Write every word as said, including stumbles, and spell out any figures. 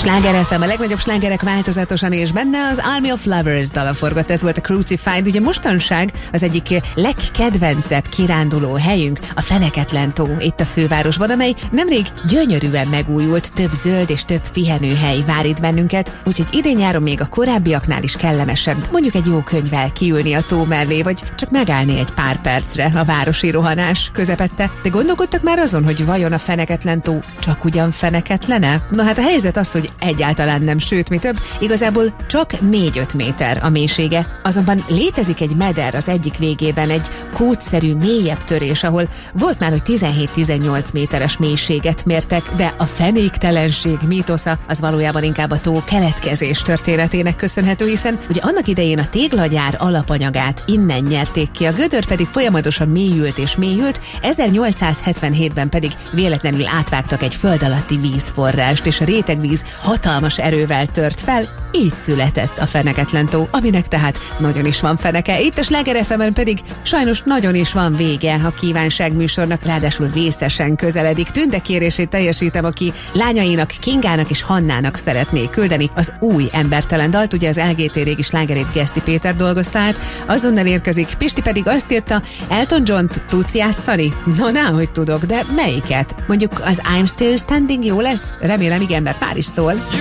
Sláger ef em, a legnagyobb slágerek változatosan, és benne az Army of Lovers dala forgott, ez volt a Crucified. Ugye mostanság az egyik legkedvencebb kiránduló helyünk a Feneketlen tó itt a fővárosban, amely nemrég gyönyörűen megújult, több zöld és több pihenőhely vár itt bennünket, úgyhogy idén-nyáron még a korábbiaknál is kellemesebb, mondjuk egy jó könyvvel kiülni a tó mellé, vagy csak megállni egy pár percre a városi rohanás közepette. De gondolkodtak már azon, hogy vajon a Feneketlen tó csak ugyan feneketlene? Na hát a helyzet az, hogy egyáltalán nem, sőt, mi több, igazából csak négy-öt méter a mélysége. Azonban létezik egy meder az egyik végében, egy kódszerű mélyebb törés, ahol volt már, hogy tizenhét-tizennyolc méteres mélységet mértek, de a fenéktelenség mítosza az valójában inkább a tó keletkezés történetének köszönhető, hiszen ugye annak idején a téglagyár alapanyagát innen nyerték ki, a gödör pedig folyamatosan mélyült és mélyült, ezernyolcszázhetvenhétben pedig véletlenül átvágtak egy föld alatti vízforrást, és a rétegvíz hatalmas erővel tört fel, így született a Feneketlen tó, aminek tehát nagyon is van feneke. Itt a Sláger ef emen pedig sajnos nagyon is van vége a kívánság műsornak, ráadásul vészesen közeledik. Tünde kérését teljesítem, aki lányainak, Kingának és Hannának szeretné küldeni az új embertelen dalt, ugye az el gé té régi slágerét Geszti Péter dolgozta át, azonnal érkezik. Pisti pedig azt írta, Elton John-t tudsz játszani? No, nem, hogy tudok, de melyiket? Mondjuk az I'm Still Standing jó lesz? Remélem igen, mert már is szól.